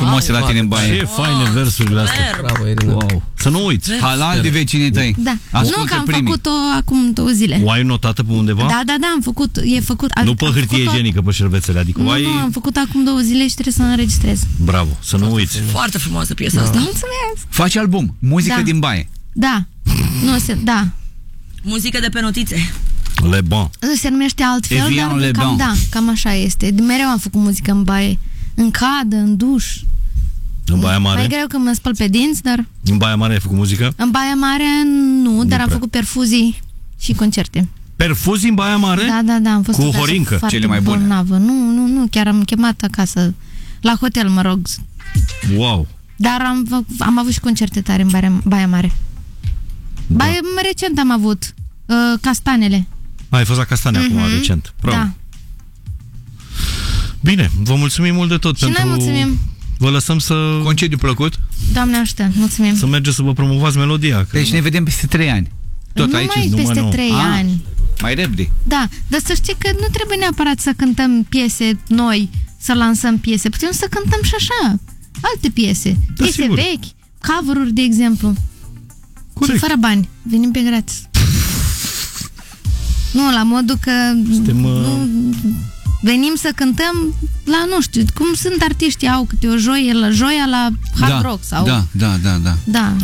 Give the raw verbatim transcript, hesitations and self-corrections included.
frumoase la tine în baie. Ce faine versurile astea. Bravo, Irina. Wow. Să nu uiți. Halal de vecinii tăi. Da. Ascultă Nu, că am primii. făcut-o acum două zile. O ai notată pe undeva? Da, da, da, am făcut, e făcut. Nu pe am hârtie făcut-o- igienică, pe șervețele, adică Nu, o ai... nu, am făcut acum două zile și trebuie să înregistrez. Bravo, să nu uiți. Foarte frumoasă piesa asta. Mulțumesc! Faci album, muzică Da. din baie. Da. Nu, se, da. Muzică de pe notițe. Le bon. Se numește altfel, Evian dar Le cam, Bon. da, cam așa este. Mereu am făcut muzică în baie. În cadă, în duș. În Baia Mai Mare? greu că mă spăl pe dinți, dar În Baia Mare ai făcut muzică? în Baia Mare nu, dar am prea. făcut perfuzii și concerte. Perfuzii în Baia Mare? Da, da, da, am fost Cu odată Horincă, foarte cele mai bune. bolnavă. Nu, nu, nu, chiar am chemat acasă, la hotel, mă rog. Wow. Dar am, fă- am avut și concerte tare în Baia, Baia Mare. Da. Baia, recent am avut uh, Castanele. Ai fost la Castane Mhm. acum, recent. Bravo. Da. Bine, vă mulțumim mult de tot Și pentru... noi mulțumim. Vă lăsăm să... Concediu plăcut. Doamne ajută, mulțumim. Să mergeți să vă promovați melodia. Că... Deci ne vedem peste trei ani. Tot nu aici. mai numai peste nou. trei Ah. ani. Mai repede. Da, dar să știi că nu trebuie neapărat să cântăm piese noi, să lansăm piese. Putem să cântăm și așa, alte piese. Da, Piese sigur. vechi, cover-uri, de exemplu. Corect. Și fără bani. Venim pe gratis. Nu, la modul că Suntem, uh, nu, venim să cântăm la, nu știu, cum sunt artiștii, au câte o joie la joia la hard Da, rock sau... da, da, da, da. Da.